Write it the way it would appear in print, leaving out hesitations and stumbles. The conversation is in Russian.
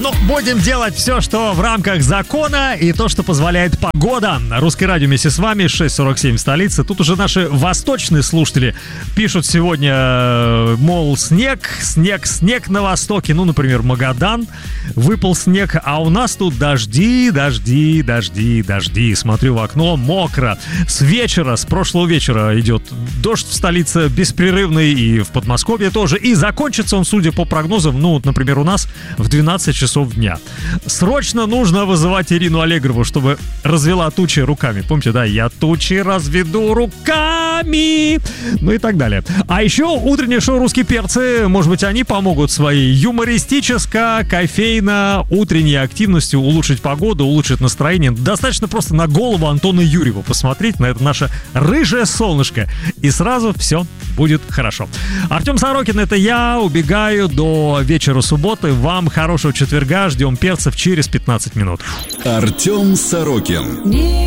Но будем делать все, что в рамках закона и то, что позволяет погода. Русское радио вместе с вами, 6:47 в столице. Тут уже наши восточные слушатели пишут сегодня, мол, снег на востоке. Ну, например, Магадан, выпал снег, а у нас тут дожди. Смотрю в окно, мокро. С прошлого вечера идет дождь в столице беспрерывный, и в Подмосковье тоже. И закончится он, судя по прогнозам, ну, например, у нас в 12 часов дня. Срочно нужно вызывать Ирину Аллегрову, чтобы развела тучи руками. Помните, да? Я тучи разведу руками. Ну и так далее. А еще утреннее шоу «Русские перцы». Может быть, они помогут своей юмористическо-кофейно-утренней активностью улучшить погоду, улучшить настроение. Достаточно просто на голову Антона Юрьева посмотреть, на это наше рыжее солнышко. И сразу все будет хорошо. Артем Сорокин, это я. Убегаю до вечера субботы. Вам хорошего четверга. Ждем перцев через 15 минут. Артем Сорокин.